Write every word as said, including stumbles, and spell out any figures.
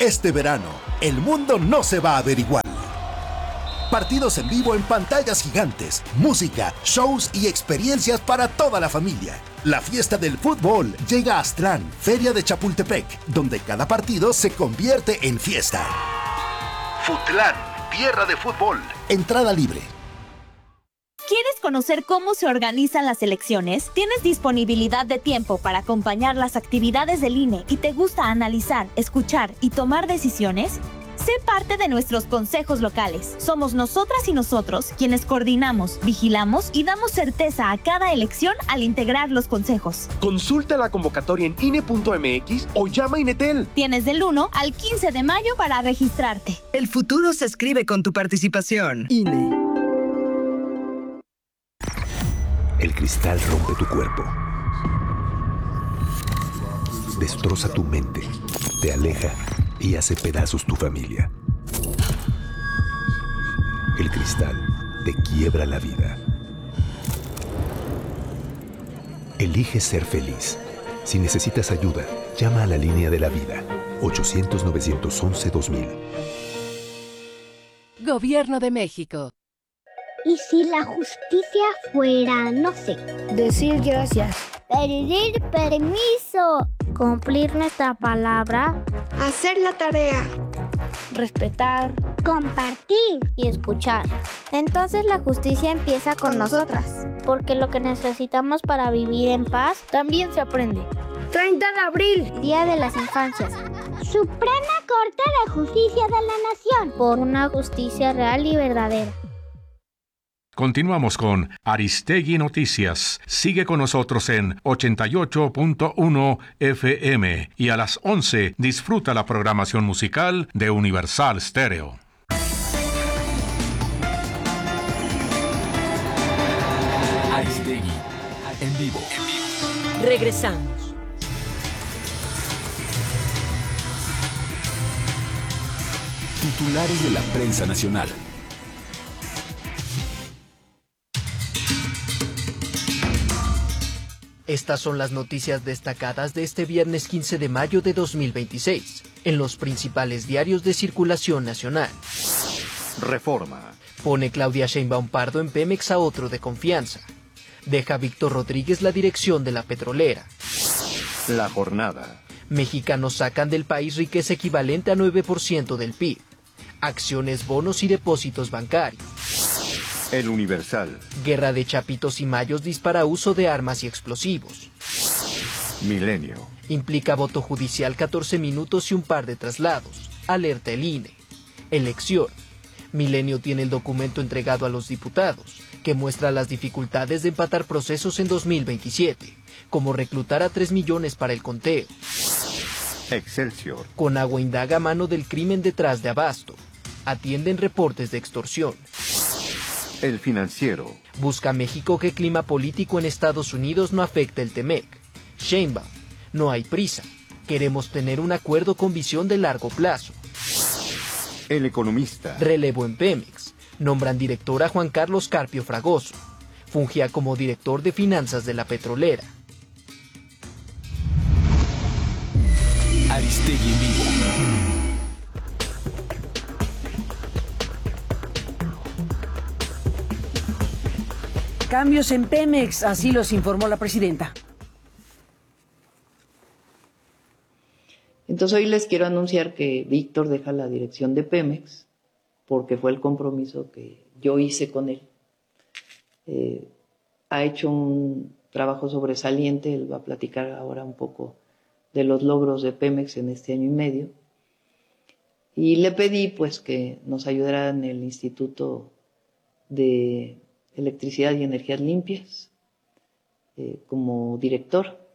Este verano, el mundo no se va a ver igual. Partidos en vivo en pantallas gigantes, música, shows y experiencias para toda la familia. La fiesta del fútbol llega a Aztlán, Feria de Chapultepec, donde cada partido se convierte en fiesta. Futlán, tierra de fútbol. Entrada libre. ¿Quieres conocer cómo se organizan las elecciones? ¿Tienes disponibilidad de tiempo para acompañar las actividades del I N E y te gusta analizar, escuchar y tomar decisiones? Sé parte de nuestros consejos locales. Somos nosotras y nosotros quienes coordinamos, vigilamos y damos certeza a cada elección al integrar los consejos. Consulta la convocatoria en I N E punto M X o llama a Inetel. Tienes del uno al quince de mayo para registrarte. El futuro se escribe con tu participación. I N E. El cristal rompe tu cuerpo. Destroza tu mente, te aleja y hace pedazos tu familia. El cristal te quiebra la vida. Elige ser feliz. Si necesitas ayuda, llama a la línea de la vida. ochocientos, novecientos once, dos mil. Gobierno de México. ¿Y si la justicia fuera, no sé, decir gracias, pedir permiso, cumplir nuestra palabra, hacer la tarea, respetar, compartir y escuchar? Entonces la justicia empieza con nosotras, porque lo que necesitamos para vivir en paz también se aprende. treinta de abril, Día de las Infancias. Suprema Corte de Justicia de la Nación, por una justicia real y verdadera. Continuamos con Aristegui Noticias. Sigue con nosotros en ochenta y ocho punto uno F M y a las once disfruta la programación musical de Universal Stereo. Aristegui en vivo. En vivo. Regresamos. Titulares de la prensa nacional. Estas son las noticias destacadas de este viernes quince de mayo de dos mil veintiséis, en los principales diarios de circulación nacional. Reforma. Pone Claudia Sheinbaum Pardo en Pemex a otro de confianza. Deja Víctor Rodríguez la dirección de la petrolera. La jornada. Mexicanos sacan del país riqueza equivalente a nueve por ciento del P I B. Acciones, bonos y depósitos bancarios. El Universal. Guerra de chapitos y mayos dispara uso de armas y explosivos. Milenio. Implica voto judicial catorce minutos y un par de traslados. Alerta el I N E. Elección. Milenio tiene el documento entregado a los diputados, que muestra las dificultades de empatar procesos en dos mil veintisiete, como reclutar a tres millones para el conteo. Excelsior. Conagua indaga mano del crimen detrás de Abasto. Atienden reportes de extorsión. El Financiero. Busca México que clima político en Estados Unidos no afecte el Temec. Sheinbaum. No hay prisa. Queremos tener un acuerdo con visión de largo plazo. El Economista. Relevo en Pemex. Nombran director a Juan Carlos Carpio Fragoso. Fungía como director de finanzas de la petrolera. Aristegui en vivo. Cambios en Pemex, así los informó la presidenta. Entonces hoy les quiero anunciar que Víctor deja la dirección de Pemex porque fue el compromiso que yo hice con él. Eh, ha hecho un trabajo sobresaliente, él va a platicar ahora un poco de los logros de Pemex en este año y medio. Y le pedí pues que nos ayudara en el Instituto de Electricidad y Energías Limpias eh, como director.